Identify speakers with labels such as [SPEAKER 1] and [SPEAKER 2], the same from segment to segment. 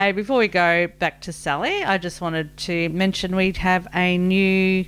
[SPEAKER 1] Hey, before we go back to Sally, I just wanted to mention we have a new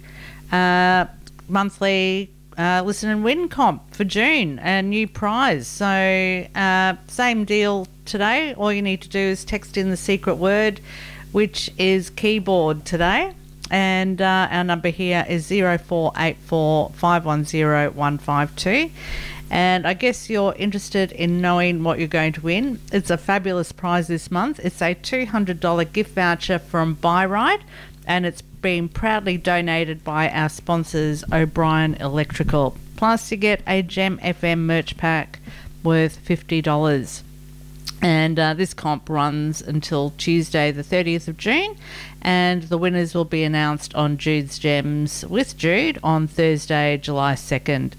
[SPEAKER 1] monthly Listen and Win comp for June, a new prize. So same deal today. All you need to do is text in the secret word, which is keyboard today. And our number here is 0484 510 152. And I guess you're interested in knowing what you're going to win. It's a fabulous prize this month. It's a $200 gift voucher from Buyride, and it's been proudly donated by our sponsors, O'Brien Electrical. Plus, you get a Gem FM merch pack worth $50. And this comp runs until Tuesday, the 30th of June, and the winners will be announced on Jude's Gems with Jude on Thursday, July 2nd.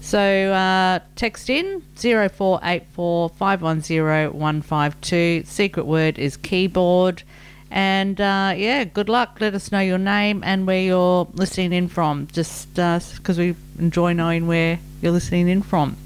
[SPEAKER 1] So text in 0484 510 152. Secret word is keyboard. And good luck. Let us know your name and where you're listening in from, just because we enjoy knowing where you're listening in from.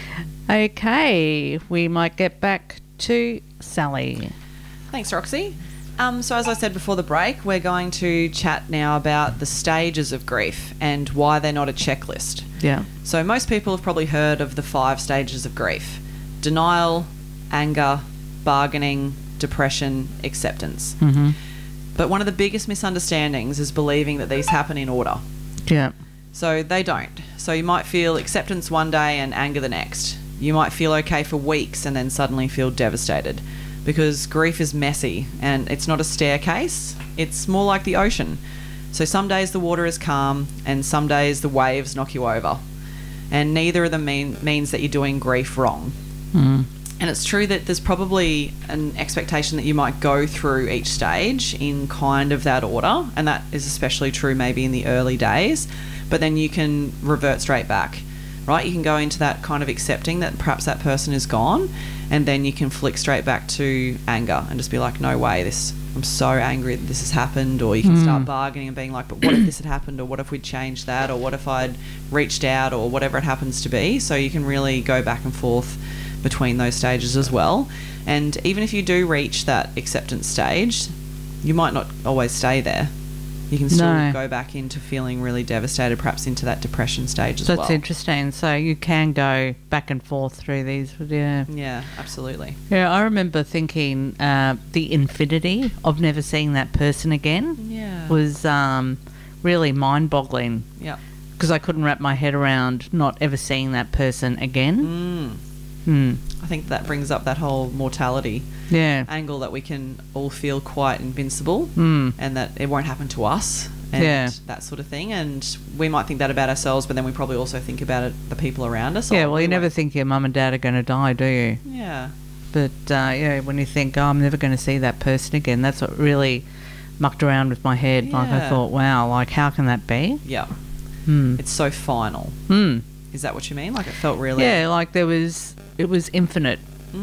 [SPEAKER 1] Okay, we might get back to Sally.
[SPEAKER 2] Thanks, Roxy. So as I said before the break, we're going to chat now about the stages of grief and why they're not a checklist.
[SPEAKER 1] Yeah.
[SPEAKER 2] So most people have probably heard of the 5 stages of grief: denial, anger, bargaining, depression, acceptance.
[SPEAKER 1] Mm-hmm.
[SPEAKER 2] But one of the biggest misunderstandings is believing that these happen in order.
[SPEAKER 1] Yeah.
[SPEAKER 2] So they don't. So you might feel acceptance one day and anger the next. You might feel okay for weeks and then suddenly feel devastated, because grief is messy and it's not a staircase, it's more like the ocean. So some days the water is calm and some days the waves knock you over, and neither of them means that you're doing grief wrong.
[SPEAKER 1] Mm.
[SPEAKER 2] And it's true that there's probably an expectation that you might go through each stage in kind of that order, and that is especially true maybe in the early days, but then you can revert straight back, right? You can go into that kind of accepting that perhaps that person is gone, and then you can flick straight back to anger and just be like, no way, I'm so angry that this has happened. Or you can start bargaining and being like, but what if this had happened, or what if we'd changed that, or what if I'd reached out, or whatever it happens to be. So you can really go back and forth between those stages as well. And even if you do reach that acceptance stage, you might not always stay there. You can still go back into feeling really devastated, perhaps into that depression stage as well.
[SPEAKER 1] That's interesting. So you can go back and forth through these. Yeah.
[SPEAKER 2] Yeah, absolutely.
[SPEAKER 1] Yeah, I remember thinking the infinity of never seeing that person again was really mind-boggling.
[SPEAKER 2] Yeah.
[SPEAKER 1] Because I couldn't wrap my head around not ever seeing that person again.
[SPEAKER 2] I think that brings up that whole mortality angle, that we can all feel quite invincible and that it won't happen to us and that sort of thing. And we might think that about ourselves, but then we probably also think about it, the people around us.
[SPEAKER 1] Yeah, well, you never think your mum and dad are going to die, do you?
[SPEAKER 2] Yeah.
[SPEAKER 1] But, when you think, I'm never going to see that person again, that's what really mucked around with my head.
[SPEAKER 2] Yeah.
[SPEAKER 1] Like, I thought, wow, like, how can that be?
[SPEAKER 2] Yeah. It's so final. Is that what you mean? Like, it felt really...
[SPEAKER 1] Yeah, like it was infinite.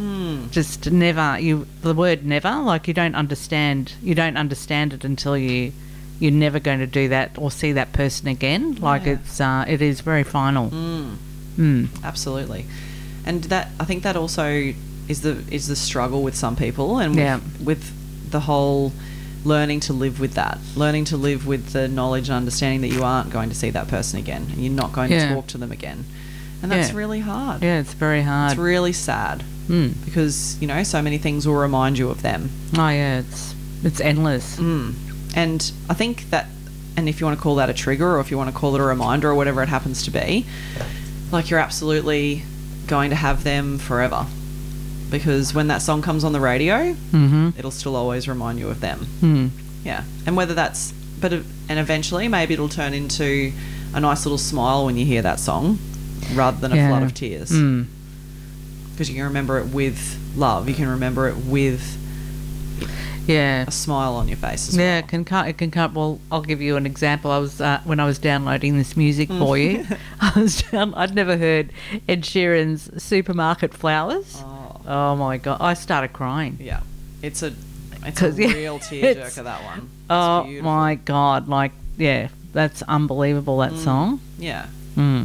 [SPEAKER 1] Just never, the word never, like you don't understand it until you're never going to do that or see that person again. Like it is very final.
[SPEAKER 2] Absolutely. And that, I think that also is the struggle with some people, and with the whole learning to live with that, learning to live with the knowledge and understanding that you aren't going to see that person again and you're not going to talk to them again. And that's really hard.
[SPEAKER 1] Yeah, it's very hard.
[SPEAKER 2] It's really sad because, so many things will remind you of them.
[SPEAKER 1] Oh, yeah, it's endless.
[SPEAKER 2] And I think that, and if you want to call that a trigger, or if you want to call it a reminder, or whatever it happens to be, like, you're absolutely going to have them forever. Because when that song comes on the radio, it'll still always remind you of them. Yeah. And whether that's... and eventually, maybe it'll turn into a nice little smile when you hear that song, rather than a flood of tears. Because you can remember it with love. You can remember it with a smile on your face as well.
[SPEAKER 1] Yeah, it can come. Well, I'll give you an example. I was when I was downloading this music for you, I'd never heard Ed Sheeran's Supermarket Flowers. Oh my God, I started crying.
[SPEAKER 2] Yeah, it's a real tearjerker, that one. It's
[SPEAKER 1] oh
[SPEAKER 2] beautiful.
[SPEAKER 1] My God, that's unbelievable, that song.
[SPEAKER 2] Yeah. Yeah.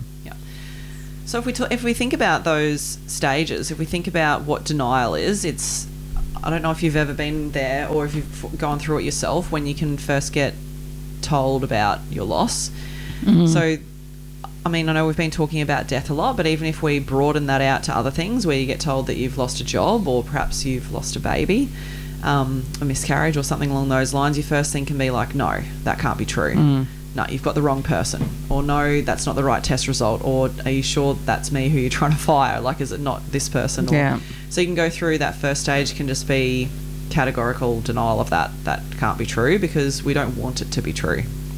[SPEAKER 2] So if we think about those stages, if we think about what denial is, I don't know if you've ever been there or if you've gone through it yourself, when you can first get told about your loss. So, I mean, I know we've been talking about death a lot, but even if we broaden that out to other things where you get told that you've lost a job or perhaps you've lost a baby, a miscarriage or something along those lines, your first thing can be like, no, that can't be true. No, you've got the wrong person. Or no, that's not the right test result. Or are you sure that's me who you're trying to fire? Like, is it not this person? Or, so you can go through that first stage can just be categorical denial of that can't be true because we don't want it to be true.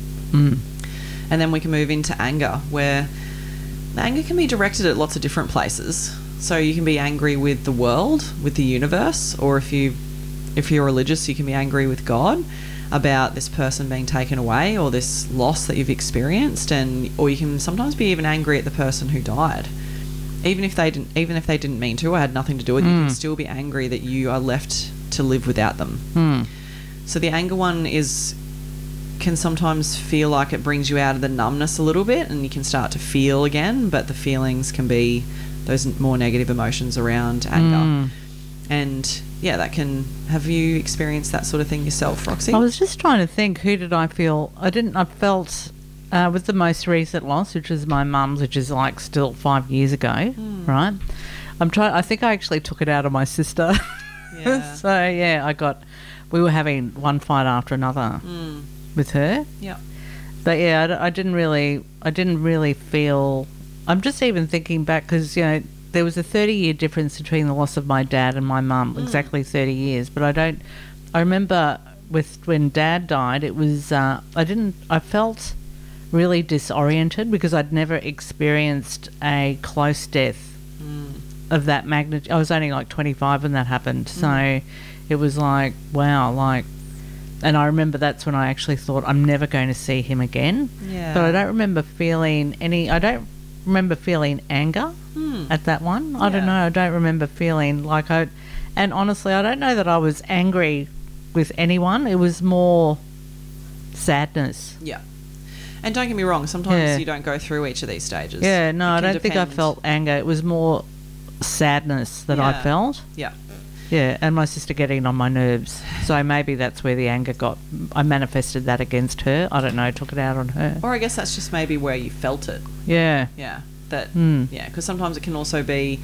[SPEAKER 2] And then we can move into anger, where the anger can be directed at lots of different places. So you can be angry with the world, with the universe, or if you're religious, you can be angry with God about this person being taken away or this loss that you've experienced, or you can sometimes be even angry at the person who died. Even if they didn't mean to or had nothing to do with it, you can still be angry that you are left to live without them. So the anger one can sometimes feel like it brings you out of the numbness a little bit and you can start to feel again, but the feelings can be those more negative emotions around anger. And yeah, have you experienced that sort of thing yourself, Roxy?
[SPEAKER 1] I was just trying to think, who did I feel? I felt with the most recent loss, which was my mum's, which is like still 5 years ago, right? I think I actually took it out on my sister.
[SPEAKER 2] Yeah.
[SPEAKER 1] So yeah, we were having one fight after another with her.
[SPEAKER 2] Yeah.
[SPEAKER 1] But yeah, I didn't really feel. I'm just even thinking back because, you know, there was a 30-year difference between the loss of my dad and my mum, exactly 30 years. But I remember when Dad died, it was, I felt really disoriented because I'd never experienced a close death of that magnitude. I was only like 25 when that happened. So it was like, wow, and I remember that's when I actually thought I'm never going to see him again.
[SPEAKER 2] Yeah.
[SPEAKER 1] But I don't remember feeling anger at that one. I don't know. I don't remember feeling and honestly, I don't know that I was angry with anyone. It was more sadness.
[SPEAKER 2] Yeah. And don't get me wrong, sometimes you don't go through each of these stages.
[SPEAKER 1] Yeah, no, I don't think I felt anger. It was more sadness that I felt.
[SPEAKER 2] Yeah.
[SPEAKER 1] Yeah, and my sister getting on my nerves. So maybe that's where the anger I manifested that against her. I don't know, took it out on her.
[SPEAKER 2] Or I guess that's just maybe where you felt it.
[SPEAKER 1] Yeah.
[SPEAKER 2] Yeah. Yeah, because sometimes it can also be,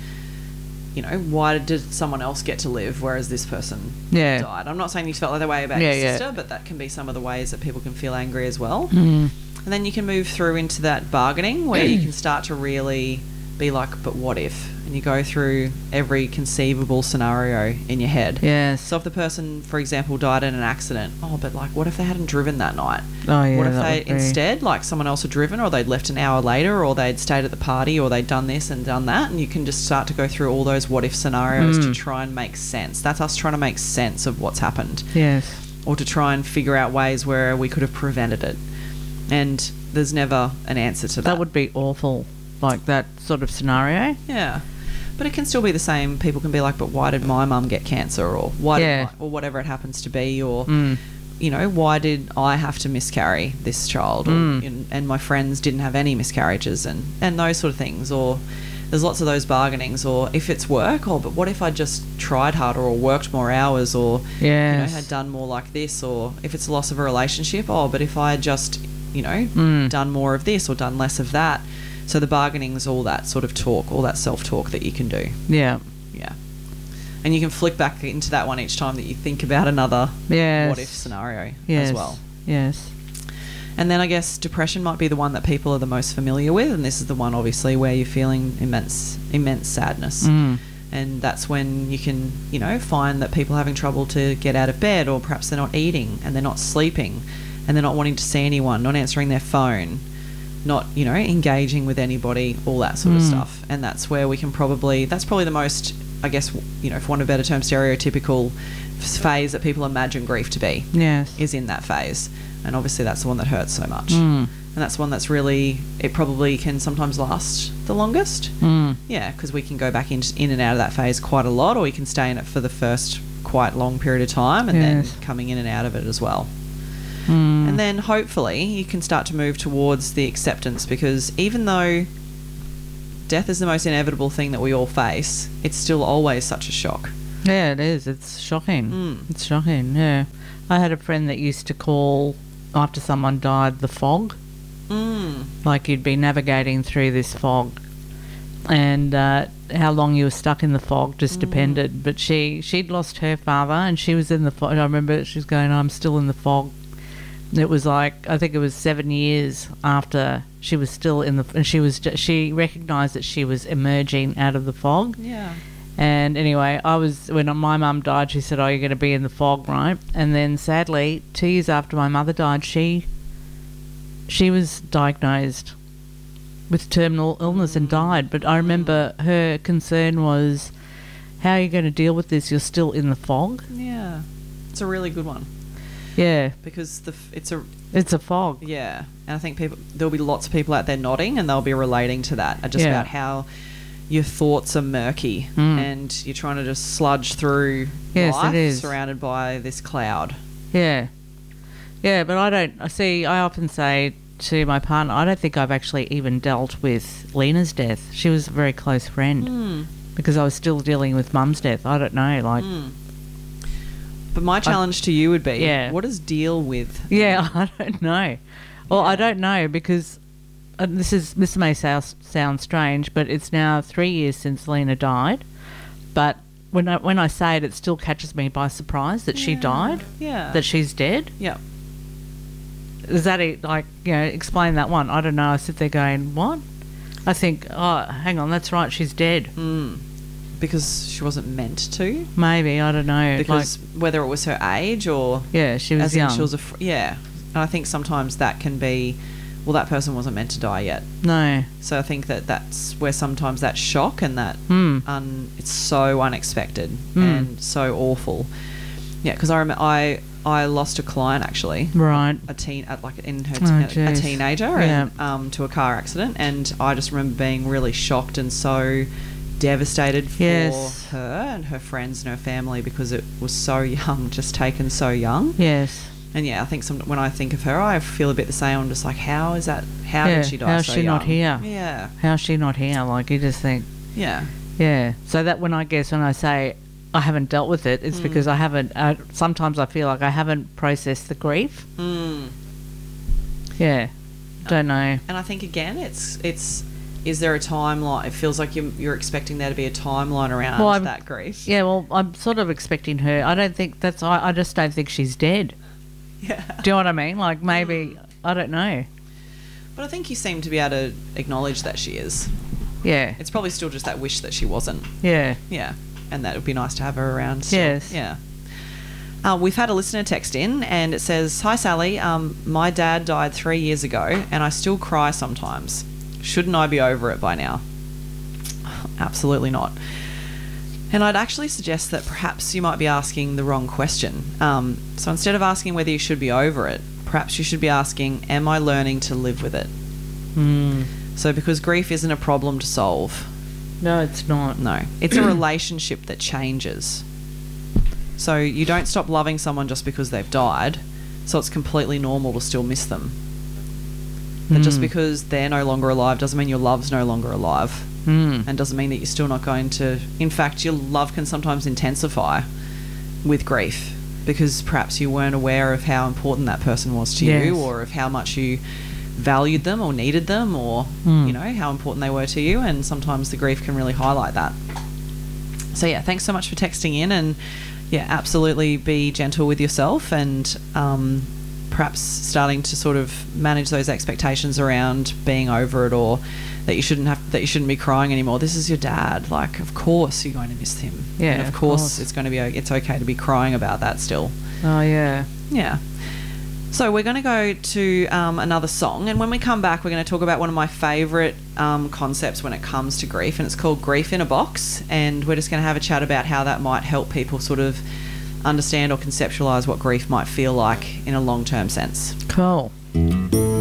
[SPEAKER 2] you know, why did someone else get to live whereas this person died? I'm not saying you felt that way about your sister, but that can be some of the ways that people can feel angry as well. And then you can move through into that bargaining where you can start to really be like, but what if? And you go through every conceivable scenario in your head.
[SPEAKER 1] Yes.
[SPEAKER 2] So if the person, for example, died in an accident, but like, what if they hadn't driven that night?
[SPEAKER 1] Oh, yeah.
[SPEAKER 2] What if they instead, like, someone else had driven, or they'd left an hour later, or they'd stayed at the party, or they'd done this and done that? And you can just start to go through all those what if scenarios to try and make sense. That's us trying to make sense of what's happened.
[SPEAKER 1] Yes.
[SPEAKER 2] Or to try and figure out ways where we could have prevented it. And there's never an answer to that.
[SPEAKER 1] That would be awful, like that sort of scenario.
[SPEAKER 2] Yeah. But it can still be the same. People can be like, but why did my mum get cancer? Or or whatever it happens to be. Or, you know, why did I have to miscarry this child? Or, and my friends didn't have any miscarriages and those sort of things. Or there's lots of those bargainings. Or if it's work, but what if I just tried harder or worked more hours or, you know, had done more like this? Or if it's a loss of a relationship, but if I had just, you know, done more of this or done less of that. So the bargaining is all that sort of talk, all that self-talk that you can do.
[SPEAKER 1] Yeah.
[SPEAKER 2] Yeah. And you can flick back into that one each time that you think about another what-if scenario as well.
[SPEAKER 1] Yes.
[SPEAKER 2] And then I guess depression might be the one that people are the most familiar with, and this is the one, obviously, where you're feeling immense sadness. And that's when you can, you know, find that people are having trouble to get out of bed, or perhaps they're not eating and they're not sleeping and they're not wanting to see anyone, not answering their phone, not, you know, engaging with anybody, all that sort of stuff. And that's where we can that's probably the most, I guess, you know, for want of a better term, stereotypical phase that people imagine grief to be.
[SPEAKER 1] Yes.
[SPEAKER 2] Is in that phase. And obviously that's the one that hurts so much. And that's one that's really, it probably can sometimes last the longest. Yeah, because we can go back in and out of that phase quite a lot, or we can stay in it for the first quite long period of time and then coming in and out of it as well. And then hopefully you can start to move towards the acceptance, because even though death is the most inevitable thing that we all face, it's still always such a shock.
[SPEAKER 1] Yeah, it is. It's shocking. It's shocking, yeah. I had a friend that used to call, after someone died, the fog. Like you'd be navigating through this fog. And how long you were stuck in the fog just depended. But she'd lost her father and she was in the fog. I remember she was going, I'm still in the fog. It was like, I think it was 7 years after she was still in the... And she recognised that she was emerging out of the fog.
[SPEAKER 2] Yeah.
[SPEAKER 1] And anyway, when my mum died, she said, oh, you're going to be in the fog, right? And then sadly, 2 years after my mother died, she was diagnosed with terminal illness and died. But I remember her concern was, how are you going to deal with this? You're still in the fog.
[SPEAKER 2] Yeah. It's a really good one.
[SPEAKER 1] Yeah.
[SPEAKER 2] Because it's
[SPEAKER 1] a fog.
[SPEAKER 2] Yeah. And I think there'll be lots of people out there nodding and they'll be relating to that. Just about how your thoughts are murky and you're trying to just sludge through life surrounded by this cloud.
[SPEAKER 1] Yeah. Yeah, but I often say to my partner, I don't think I've actually even dealt with Lena's death. She was a very close friend because I was still dealing with Mum's death. I don't know,
[SPEAKER 2] But my challenge to you would be, what does deal with?
[SPEAKER 1] Yeah, I don't know. Well, I don't know because this may sound strange, but it's now 3 years since Lena died. But when I say it, it still catches me by surprise that she died.
[SPEAKER 2] Yeah.
[SPEAKER 1] That she's dead.
[SPEAKER 2] Yeah.
[SPEAKER 1] Is that it? Like, explain that one. I don't know. I sit there going, what? I think, oh, hang on, that's right, she's dead.
[SPEAKER 2] Because she wasn't meant to?
[SPEAKER 1] Maybe, I don't know.
[SPEAKER 2] Because whether it was her age or...
[SPEAKER 1] Yeah, she was young.
[SPEAKER 2] She was and I think sometimes that can be, well, that person wasn't meant to die yet.
[SPEAKER 1] No.
[SPEAKER 2] So I think that's where sometimes that shock and that it's so unexpected and so awful. Yeah, because I remember I lost a client actually,
[SPEAKER 1] right?
[SPEAKER 2] A teenager, and to a car accident, and I just remember being really shocked and so devastated for her and her friends and her family because it was so young, just taken so young.
[SPEAKER 1] Yes.
[SPEAKER 2] And I think when I think of her, I feel a bit the same. I'm just like, how is that? How did she die so young?
[SPEAKER 1] How's she not here?
[SPEAKER 2] Yeah.
[SPEAKER 1] How's she not here? Like, you just think.
[SPEAKER 2] Yeah.
[SPEAKER 1] Yeah. So that when I say I haven't dealt with it, it's because I haven't. Sometimes I feel like I haven't processed the grief. Yeah. Don't know.
[SPEAKER 2] And I think again, it's. Is there a timeline? It feels like you're expecting there to be a timeline around that grief.
[SPEAKER 1] Yeah. Well, I'm sort of expecting her. I don't think that's. I just don't think she's dead.
[SPEAKER 2] Yeah.
[SPEAKER 1] Do you know what I mean? Like maybe I don't know.
[SPEAKER 2] But I think you seem to be able to acknowledge that she is.
[SPEAKER 1] Yeah.
[SPEAKER 2] It's probably still just that wish that she wasn't.
[SPEAKER 1] Yeah.
[SPEAKER 2] Yeah. And that would be nice to have her around still.
[SPEAKER 1] Yes.
[SPEAKER 2] Yeah. We've had a listener text in and it says, "Hi Sally, my dad died 3 years ago and I still cry sometimes. Shouldn't I be over it by now?" Absolutely not. And I'd actually suggest that perhaps you might be asking the wrong question. So instead of asking whether you should be over it, perhaps you should be asking, am I learning to live with it? So because grief isn't a problem to solve.
[SPEAKER 1] No, it's not.
[SPEAKER 2] No. It's a relationship that changes. So you don't stop loving someone just because they've died. So it's completely normal to still miss them. But just because they're no longer alive doesn't mean your love's no longer alive. And doesn't mean that you're still not going to... In fact, your love can sometimes intensify with grief because perhaps you weren't aware of how important that person was to you or of how much you valued them or needed them or, how important they were to you. And sometimes the grief can really highlight that. So, thanks so much for texting in and, absolutely be gentle with yourself and perhaps starting to sort of manage those expectations around being over it or that you shouldn't be crying anymore. This is your dad. Like, of course you're going to miss him.
[SPEAKER 1] Yeah,
[SPEAKER 2] and of course it's okay to be crying about that still.
[SPEAKER 1] Oh yeah.
[SPEAKER 2] Yeah. So we're going to go to another song, and when we come back, we're going to talk about one of my favourite concepts when it comes to grief, and it's called Grief in a Box, and we're just going to have a chat about how that might help people sort of understand or conceptualise what grief might feel like in a long-term sense.
[SPEAKER 1] Cool.